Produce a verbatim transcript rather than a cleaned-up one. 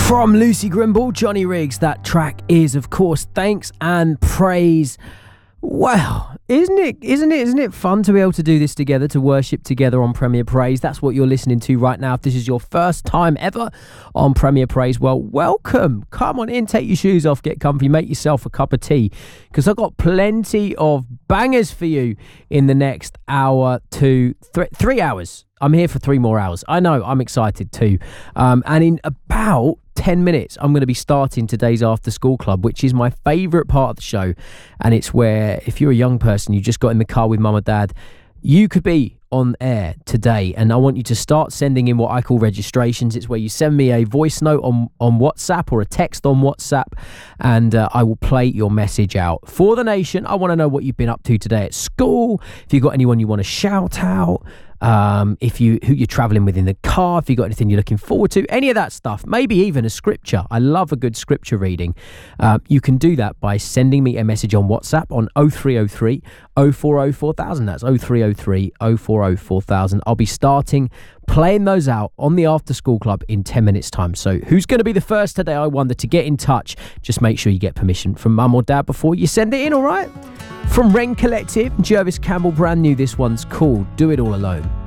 From Lucy Grimble, Johnny Riggs, that track is, of course, Thanks and Praise. Well, isn't it, isn't it, isn't it fun to be able to do this together, to worship together on Premier Praise? That's what you're listening to right now. If this is your first time ever on Premier Praise, well, welcome. Come on in, take your shoes off, get comfy, make yourself a cup of tea, because I've got plenty of bangers for you in the next hour to th- three hours. I'm here for three more hours. I know, I'm excited too. Um, and in about ten minutes, I'm going to be starting today's After School Club, which is my favourite part of the show. And it's where, if you're a young person, you just got in the car with mum or dad, you could be on air today. And I want you to start sending in what I call registrations. It's where you send me a voice note on, on WhatsApp or a text on WhatsApp, and uh, I will play your message out for the nation. I want to know what you've been up to today at school. If you've got anyone you want to shout out, Um, if you who you're traveling with in the car, if you got anything you're looking forward to, any of that stuff, maybe even a scripture. I love a good scripture reading. Uh, you can do that by sending me a message on WhatsApp on oh three oh three, oh four oh four thousand. That's oh three oh three, oh four oh four thousand. I'll be starting playing those out on the After School Club in ten minutes time. So who's going to be the first today, I wonder, to get in touch? Just make sure you get permission from mum or dad before you send it in, all right? From Wren Collective, Jervis Campbell, brand new. This one's called Do It All Alone.